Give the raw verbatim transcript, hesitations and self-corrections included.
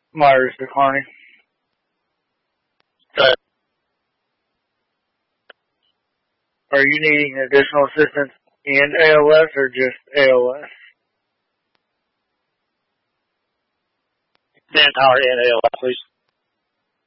Myers to Carney. Okay. Are you needing additional assistance in A L S or just A O S? Manpower and A L S, please.